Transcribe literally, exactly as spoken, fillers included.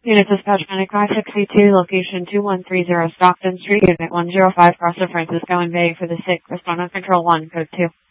Unit dispatch Manic five six two, location two one three zero Stockton Street, Unit one zero five, Cross of Francisco and Bay for the sick. Respond on Control one, Code two.